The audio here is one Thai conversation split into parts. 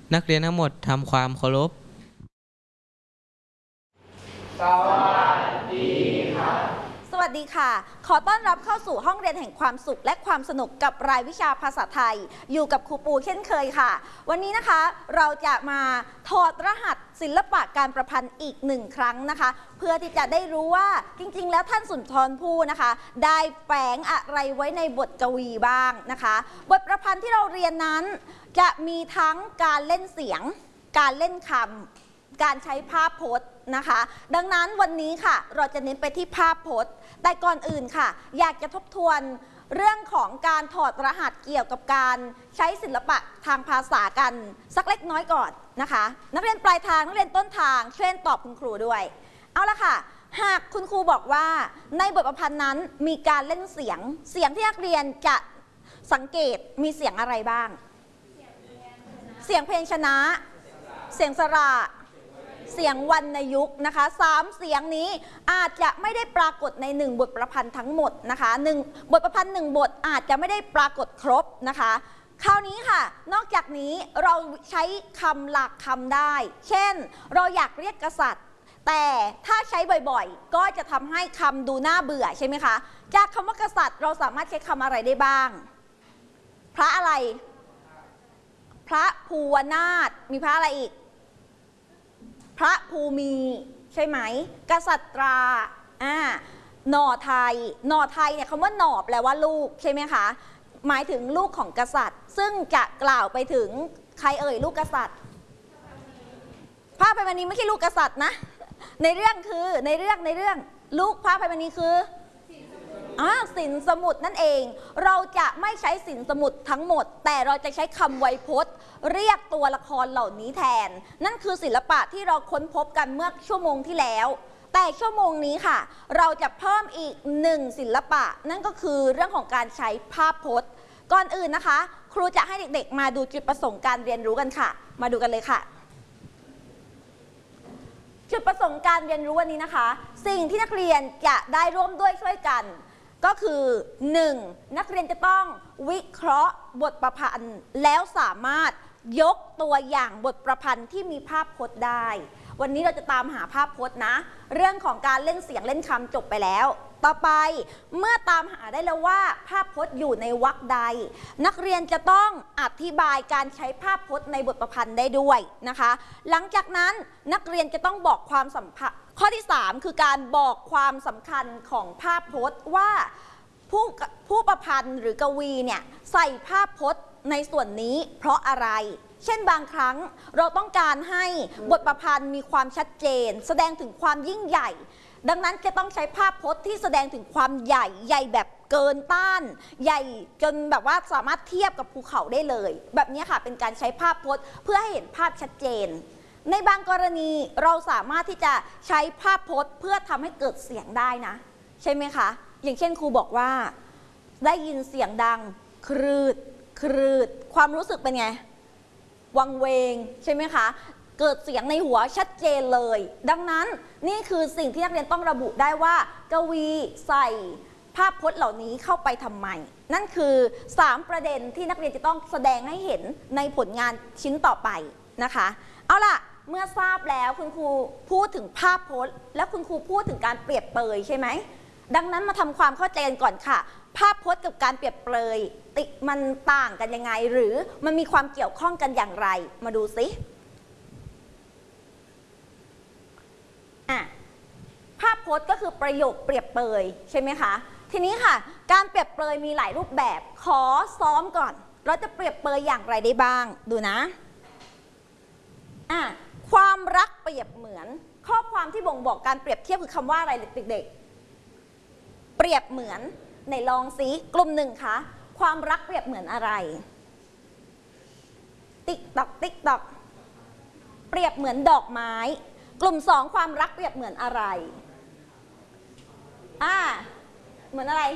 นักเรียนทั้งหมดทำความเคารพสวัสดีค่ะขอต้อนรับเข้าสู่ห้องเรียนแห่งความสุขและความสนุกกับรายวิชาภาษาไทยอยู่กับครูปูเช่นเคยค่ะวันนี้นะคะเราจะมาถอดรหัสศิลปะการประพันธ์อีก1 ครั้งนะคะเพื่อที่จะได้รู้ว่าจริงๆแล้วท่านสุนทรภู่นะคะได้แฝงอะไรไว้ในบทกวีบ้างนะคะบทประพันธ์ที่เราเรียนนั้นจะมีทั้งการเล่นเสียงการเล่นคำการใช้ภาพพจน์นะคะดังนั้นวันนี้ค่ะเราจะเน้นไปที่ภาพพจน์แต่ก่อนอื่นค่ะอยากจะทบทวนเรื่องของการถอดรหัสเกี่ยวกับการใช้ศิลปะทางภาษากันสักเล็กน้อยก่อนนะคะนักเรียนปลายทางนักเรียนต้นทางช่วยตอบคุณครูด้วยเอาละค่ะหากคุณครูบอกว่าในบทประพันธ์นั้นมีการเล่นเสียงที่นักเรียนจะสังเกตมีเสียงอะไรบ้างเสียงเพลงชนะเสียงสระเสียงวรรณยุกต์นะคะ3 เสียงนี้อาจจะไม่ได้ปรากฏใน1 บทประพันธ์ทั้งหมดนะคะ1 บทประพันธ์1 บทอาจจะไม่ได้ปรากฏครบนะคะคราวนี้ค่ะนอกจากนี้เราใช้คำหลักคำได้เช่นเราอยากเรียกกษัตริย์แต่ถ้าใช้บ่อยๆก็จะทำให้คำดูน่าเบื่อใช่ไหมคะจากคำว่ากษัตริย์เราสามารถใช้คำอะไรได้บ้างพระอะไรพระภูวนาถมีพระอะไรอีกพระภูมิใช่ไหมกษัตราหน่อไทยเนี่ยคำว่าหน่อแปลว่าลูกใช่ไหมคะหมายถึงลูกของกษัตริย์ซึ่งจะกล่าวไปถึงใครเอ่ยลูกกษัตริย์พระอภัยมณีไม่ใช่ลูกกษัตริย์นะในเรื่องคือในเรื่องลูกพระอภัยมณีคือสินสมุทรนั่นเองเราจะไม่ใช้สินสมุทรทั้งหมดแต่เราจะใช้คำไวยพจน์เรียกตัวละครเหล่านี้แทนนั่นคือศิลปะที่เราค้นพบกันเมื่อชั่วโมงที่แล้วแต่ชั่วโมงนี้ค่ะเราจะเพิ่มอีก1 ศิลปะนั่นก็คือเรื่องของการใช้ภาพพจน์ก่อนอื่นนะคะครูจะให้เด็กๆมาดูจุดประสงค์การเรียนรู้กันค่ะมาดูกันเลยค่ะจุดประสงค์การเรียนรู้วันนี้นะคะสิ่งที่นักเรียนจะได้ร่วมด้วยช่วยกันก็คือ 1. นักเรียนจะต้องวิเคราะห์บทประพันธ์แล้วสามารถยกตัวอย่างบทประพันธ์ที่มีภาพพจน์ได้วันนี้เราจะตามหาภาพพจน์นะเรื่องของการเล่นเสียงเล่นคำจบไปแล้วต่อไปเมื่อตามหาได้แล้วว่าภาพพจน์อยู่ในวรรคใดนักเรียนจะต้องอธิบายการใช้ภาพพจน์ในบทประพันธ์ได้ด้วยนะคะหลังจากนั้นนักเรียนจะต้องบอกความสัมพันธ์ข้อที่3คือการบอกความสำคัญของภาพพจน์ว่าผู้ประพันธ์หรือกวีเนี่ยใส่ภาพพจน์ในส่วนนี้เพราะอะไรเช่นบางครั้งเราต้องการให้บทประพันธ์มีความชัดเจนแสดงถึงความยิ่งใหญ่ดังนั้นจะต้องใช้ภาพพจน์ที่แสดงถึงความใหญ่แบบเกินต้านใหญ่จนแบบว่าสามารถเทียบกับภูเขาได้เลยแบบนี้ค่ะเป็นการใช้ภาพพจน์เพื่อให้เห็นภาพชัดเจนในบางกรณีเราสามารถที่จะใช้ภาพพจน์เพื่อทำให้เกิดเสียงได้นะใช่ไหมคะอย่างเช่นครูบอกว่าได้ยินเสียงดังครืดความรู้สึกเป็นไงวังเวงใช่ไหมคะเกิดเสียงในหัวชัดเจนเลยดังนั้นนี่คือสิ่งที่นักเรียนต้องระบุได้ว่ากวีใส่ภาพพจน์เหล่านี้เข้าไปทำไมนั่นคือ3 ประเด็นที่นักเรียนจะต้องแสดงให้เห็นในผลงานชิ้นต่อไปนะคะเอาล่ะเมื่อทราบแล้วคุณครูพูดถึงภาพพจน์และคุณครูพูดถึงการเปรียบเปยใช่ไหมดังนั้นมาทำความเข้าใจกันก่อนค่ะภาพพจน์กับการเปรียบเปยมันต่างกันยังไงหรือมันมีความเกี่ยวข้องกันอย่างไรมาดูสิภาพพจน์ก็คือประโยคเปรียบเปยใช่ไหมคะทีนี้ค่ะการเปรียบเปยมีหลายรูปแบบขอซ้อมก่อนเราจะเปรียบเปยอย่างไรได้บ้างดูนะความรักเปรียบเหมือนข้อความที่บ่งบอกการเปรียบเทียบคือคำว่าอะไรเด็กๆเปรียบเหมือนในลองซิกลุ่ม1คะความรักเปรียบเหมือนอะไรติ๊กตอกเปรียบเหมือนดอกไม้กลุ่ม2ความรักเปรียบเหมือนอะไรเหมือนอะไร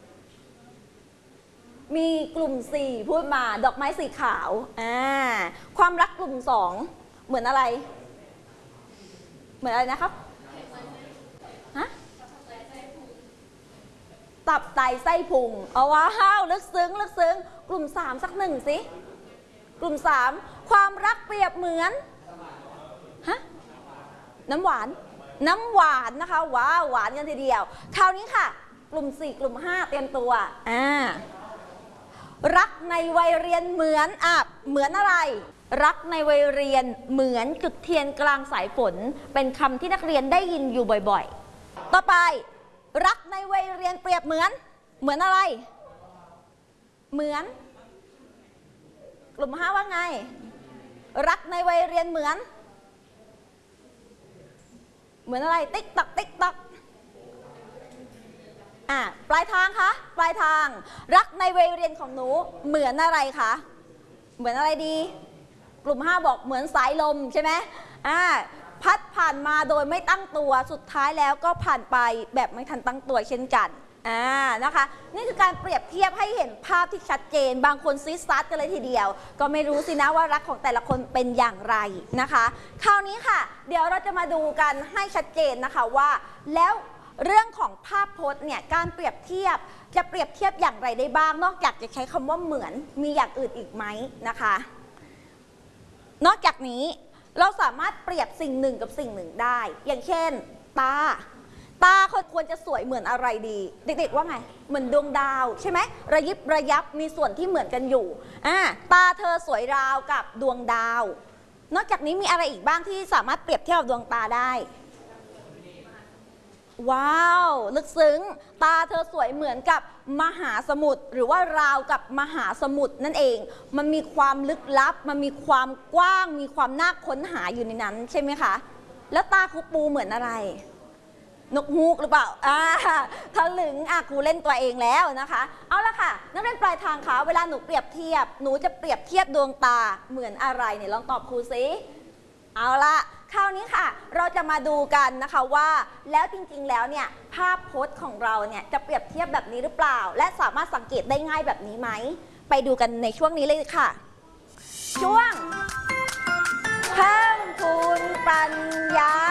มีกลุ่ม4พูดมาดอกไม้สีขาวความรักกลุ่ม2เหมือนอะไรนะครับตับไตไส้พุงเอาว้าวลึกซึ้งกลุ่ม3สัก1สิกลุ่ม 3 ความรักเปรียบเหมือนฮะน้ำหวานนะคะว้าวหวานกันทีเดียวคราวนี้ค่ะกลุ่ม 4 กลุ่ม 5เตรียมตัวรักในวัยเรียนเหมือนอะไรรักในวัยเรียนเหมือนจุดเทียนกลางสายฝนเป็นคำที่นักเรียนได้ยินอยู่บ่อยๆต่อไปรักในวัยเรียนเปรียบเหมือนอะไรเหมือนกลุ่ม 5ว่าไงรักในวัยเรียนเหมือนอะไรติ๊กตักปลายทางคะปลายทางรักในวัยเรียนของหนูเหมือนอะไรคะเหมือนอะไรดีกลุ่ม 5บอกเหมือนสายลมใช่ไหมพัดผ่านมาโดยไม่ตั้งตัวสุดท้ายแล้วก็ผ่านไปแบบไม่ทันตั้งตัวเช่นกันนะคะนี่คือการเปรียบเทียบให้เห็นภาพที่ชัดเจนบางคนซีซัดกันเลยทีเดียวก็ไม่รู้สินะว่ารักของแต่ละคนเป็นอย่างไรนะคะคราวนี้ค่ะเดี๋ยวเราจะมาดูกันให้ชัดเจนนะคะว่าแล้วเรื่องของภาพพจน์เนี่ยการเปรียบเทียบจะเปรียบเทียบอย่างไรได้บ้างนอกจากจะใช้คำว่าเหมือนมีอย่างอื่นอีกไหมนะคะนอกจากนี้เราสามารถเปรียบสิ่งหนึ่งกับสิ่งหนึ่งได้อย่างเช่นตาควรจะสวยเหมือนอะไรดีเด็กๆว่าไงเหมือนดวงดาวใช่ไหมระยิบระยับมีส่วนที่เหมือนกันอยู่ตาเธอสวยราวกับดวงดาวนอกจากนี้มีอะไรอีกบ้างที่สามารถเปรียบเทียบกับดวงตาได้ว้าวลึกซึ้งตาเธอสวยเหมือนกับมหาสมุทรหรือว่าราวกับมหาสมุทรนั่นเองมันมีความลึกลับมันมีความกว้างมีความน่าค้นหาอยู่ในนั้นใช่ไหมคะแล้วตาครูปูเหมือนอะไรนกฮูกหรือเปล่าทะลึงครูเล่นตัวเองแล้วนะคะเอาละค่ะนักเรียนปลายทางคะเวลาหนูเปรียบเทียบหนูจะเปรียบเทียบดวงตาเหมือนอะไรเนี่ยลองตอบครูสิเอาละคราวนี้ค่ะเราจะมาดูกันนะคะว่าแล้วจริงๆแล้วเนี่ยภาพพจน์ของเราเนี่ยจะเปรียบเทียบแบบนี้หรือเปล่าและสามารถสังเกตได้ง่ายแบบนี้ไหมไปดูกันในช่วงนี้เลยค่ะช่วงเพิ่มพูนปัญญา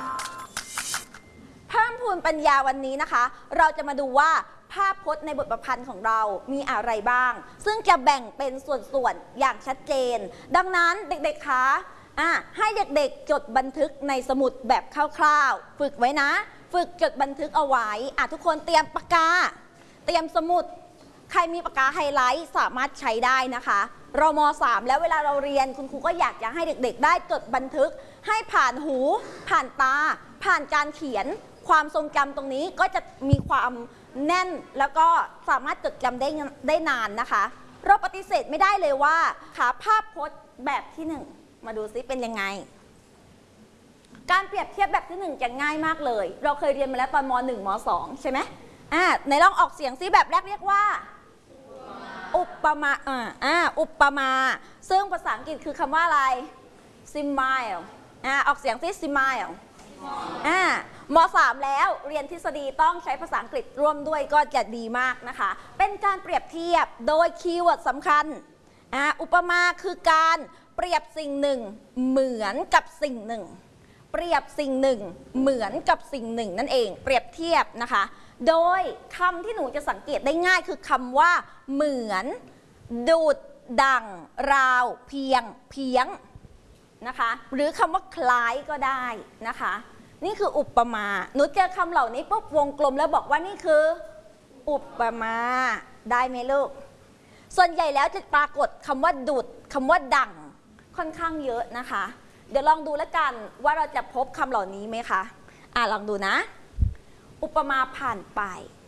เพิ่มพูนปัญญาวันนี้นะคะเราจะมาดูว่าภาพพจน์ในบทประพันธ์ของเรามีอะไรบ้างซึ่งจะแบ่งเป็นส่วนๆอย่างชัดเจนดังนั้นเด็กๆคะให้เด็กๆจดบันทึกในสมุดแบบคร่าวๆฝึกไว้นะฝึกจดบันทึกเอาไว้ทุกคนเตรียมปากกาเตรียมสมุดใครมีปากกาไฮไลท์สามารถใช้ได้นะคะเราม.3 แล้วเวลาเราเรียนคุณครูก็อยากจะให้เด็กๆได้จดบันทึกให้ผ่านหูผ่านตาผ่านการเขียนความทรงจำตรงนี้ก็จะมีความแน่นแล้วก็สามารถจดจำได้นานนะคะเราปฏิเสธไม่ได้เลยว่าภาพพจน์แบบที่ 1มาดูซิเป็นยังไงการเปรียบเทียบแบบที่ 1จะง่ายมากเลยเราเคยเรียนมาแล้วตอนม.1 ม.2 ใช่ไหมไหนลองออกเสียงซิแบบแรกเรียกว่าอุปมาอุปมาซึ่งภาษาอังกฤษคือคำว่าอะไร simile ออกเสียงซิ simile ม.3 แล้วเรียนทฤษฎีต้องใช้ภาษาอังกฤษร่วมด้วยก็จะดีมากนะคะเป็นการเปรียบเทียบโดยคีย์เวิร์ดสำคัญอุปมาคือการเปรียบสิ่งหนึ่งเหมือนกับสิ่งหนึ่งเปรียบสิ่งหนึ่งเหมือนกับสิ่งหนึ่งนั่นเองเปรียบเทียบนะคะโดยคำที่หนูจะสังเกตได้ง่ายคือคำว่าเหมือนดูดดั่งราวเพียงนะคะหรือคำว่าคล้ายก็ได้นะคะนี่คืออุปมาหนูเจอคำเหล่านี้ปุ๊บวงกลมแล้วบอกว่านี่คืออุปมาได้ไหมลูกส่วนใหญ่แล้วจะปรากฏคำว่าดูดคำว่าดั่งค่อนข้างเยอะนะคะเดี๋ยวลองดูแล้วกันว่าเราจะพบคำเหล่านี้ไหมคะลองดูนะอุปมาผ่านไป